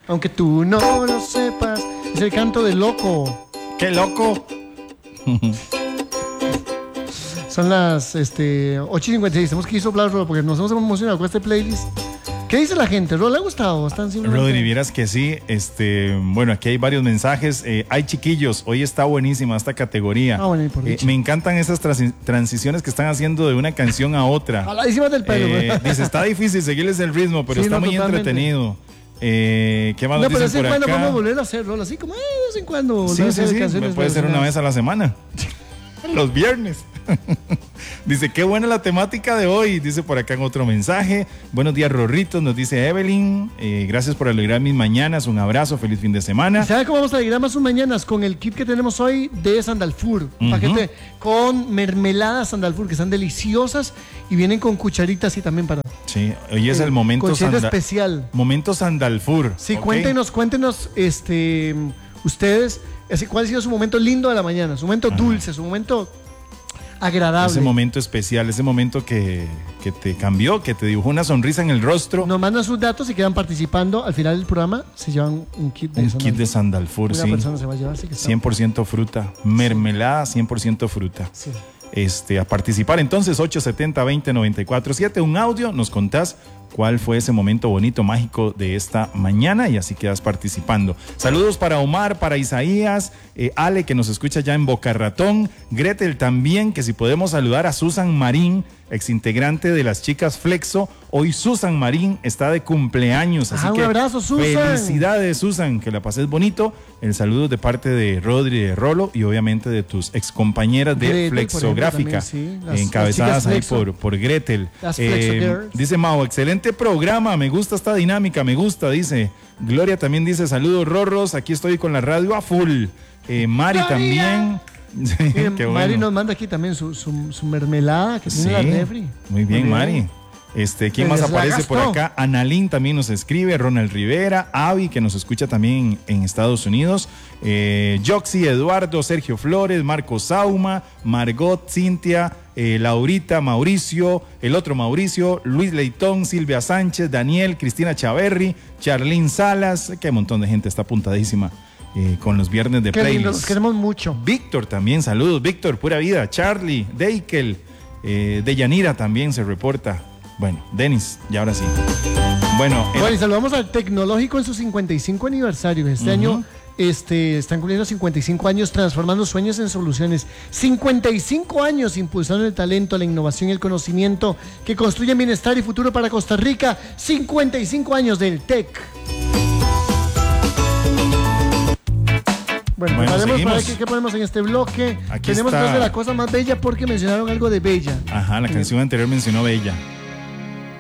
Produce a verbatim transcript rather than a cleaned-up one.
Aunque tú no lo sepas. Es el canto de loco. ¡Qué loco! Son las este, ocho y cincuenta y seis. Tenemos que ir soplar, Rolo, porque nos hemos emocionado con este playlist. ¿Qué dice la gente? ¿Rolo le ha gustado? ¿Están simplemente... Rodri, vieras que sí. Este, bueno, aquí hay varios mensajes. Eh, hay chiquillos, hoy está buenísima esta categoría. Ah, bueno, y por eh, me encantan esas trans- transiciones que están haciendo de una canción a otra. Jaladísimas del pelo. Eh, dice, está difícil seguirles el ritmo, pero Sí, está no, muy totalmente. entretenido. Eh, ¿Qué más No, nos pero de dicen vez en por cuando acá? podemos volver a hacerlo, así como eh, de vez en cuando. volver Sí, a sí, hacer sí, canciones me puede ser una versionadas. vez a la semana. Los viernes. Dice, qué buena la temática de hoy. Dice por acá en otro mensaje. Buenos días, Rorritos, nos dice Evelyn. Eh, gracias por alegrar mis mañanas. Un abrazo, feliz fin de semana. ¿Y sabe cómo vamos a alegrar más sus mañanas? Con el kit que tenemos hoy de Sandalfur. Un Ujú. paquete con mermeladas Sandalfur, que están deliciosas y vienen con cucharitas y también para... Sí, hoy es el momento Concierto sanda- especial. Momento Sandalfur. Sí, ¿ok? cuéntenos, cuéntenos, este, ustedes, así, cuál ha sido su momento lindo de la mañana, su momento dulce, su momento agradable. Ese momento especial, ese momento que, que te cambió, que te dibujó una sonrisa en el rostro. Nos mandan sus datos y quedan participando. Al final del programa se llevan un kit de Un Sandalfur. kit de Sandalfur, Una sí. persona se va a llevar, así que está- cien por ciento fruta. Mermelada, cien por ciento fruta. Sí. Este, a participar entonces, ocho setenta, veinte, noventa y cuatro, siete, un audio, nos contás cuál fue ese momento bonito, mágico de esta mañana y así quedas participando. Saludos para Omar, para Isaías, eh, Ale que nos escucha ya en Boca Ratón, Gretel también, que si podemos saludar a Susan Marín, exintegrante de las chicas Flexo. Hoy Susan Marín está de cumpleaños, así Ah, un que abrazo, Susan. felicidades, Susan, que la pases bonito. El saludo de parte de Rodri de Rolo y obviamente de tus excompañeras de Gretel, por ejemplo, Flexográfica, también, sí. Las- encabezadas las chicas ahí Flexo. por, por Gretel. Las Flexo Girls. Dice Mao, excelente programa, me gusta esta dinámica, me gusta, dice. Gloria también dice, saludos Rorros, aquí estoy con la radio a full. Eh, Mari Gloria. también. Sí, Miren, qué Mari bueno. nos manda aquí también su, su, su mermelada que tiene Sí, la refri. muy bien, Mari. Este, ¿quién Pues más la aparece por gastó. acá? Analín también nos escribe, Ronald Rivera, Avi, que nos escucha también en, en Estados Unidos, eh, Joxy, Eduardo, Sergio Flores, Marco Sauma, Margot, Cintia, eh, Laurita, Mauricio, el otro Mauricio, Luis Leitón, Silvia Sánchez, Daniel, Cristina Chaverri, Charlín Salas, que un montón de gente está apuntadísima eh, con los viernes de Qué lindo, playlist. los queremos mucho. Víctor también, saludos, Víctor, pura vida, Charlie, Deikel, eh, Deyanira también se reporta. Bueno, Denis, y ahora sí. Bueno, el- Bueno, y saludamos al Tecnológico en su cincuenta y cinco aniversario. Este año este, están cumpliendo cincuenta y cinco años transformando sueños en soluciones. cincuenta y cinco años impulsando el talento, la innovación y el conocimiento que construyen bienestar y futuro para Costa Rica. cincuenta y cinco años del T E C. Bueno, Bueno, preparemos para seguimos. ver qué, qué ponemos en este bloque. Aquí Tenemos está. dos de la cosa más bella porque mencionaron algo de bella. Ajá, la canción anterior mencionó Bella.